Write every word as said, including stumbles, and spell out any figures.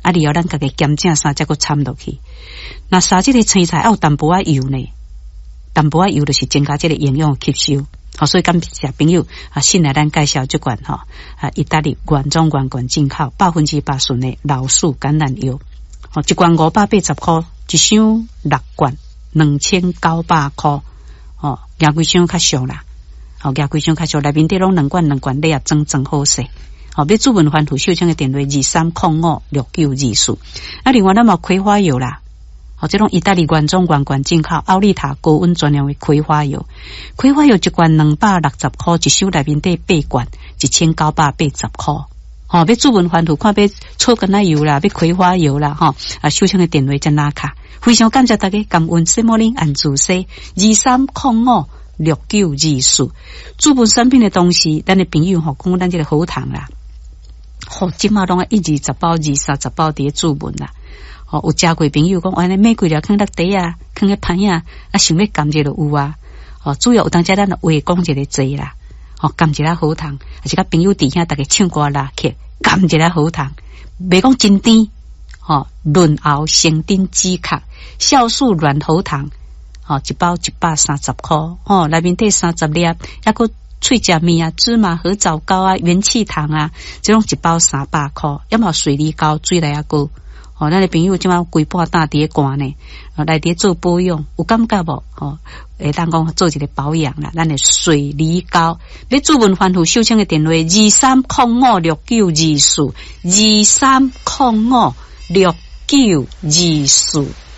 啊，然后咱家己咸正三再搁掺落去。那杀这个青菜要有淡薄仔油呢，淡薄仔油就是增加这个营养吸收。好，所以感谢朋友啊，先来咱介绍这款哈啊，意大利原装原罐进口百分之八十的老树橄榄油，哦，一罐五百八十块，一箱六罐两千九百块，哦，廿几箱较俗啦，哦，廿几箱较俗，内面底拢两罐两罐，你也装装好势。好，要主文番薯秀香的电话二三零五六九二四，啊，另外咱嘛葵花油啦。哦，这种意大利原装原罐进口奥利塔高温专用的葵花油，葵花油一罐两百六十块，一箱内面底八罐，一千九百八十块。哦，要主文番薯，看要醋橄榄油啦，要葵花油啦，哈、哦，啊，秀香的电话真拉卡，非常感谢大家感恩西莫林安主西二三零五六九二四，主文产品的东西，咱的朋友吼讲咱这个好糖啦，吼，今嘛拢啊一二十包、二三十包伫主文啦。哦，有食过朋友讲，安尼买几条放落地啊，放喺盘啊，啊想要甘蔗就有啊。哦，主要有当家咱话讲一个济啦。哦，甘蔗啦好糖，而且甲朋友伫遐大家唱歌拉客，甘蔗啦好糖，袂讲真甜。哦，润喉生丁止咳，酵素软喉糖，哦，一包一百三十块，哦，内面底三十粒，还个脆食面啊、芝麻和枣糕啊、元气糖啊，这种一包三百块，要么水梨膏、水来啊膏。哦，咱的朋友即马规半大碟罐呢，哦，来碟做保养，有感觉无？哦，会当讲做一个保养啦，咱的水梨膏。要主文番薯秀清的电话二三零五六九二四，二三零五六九二四。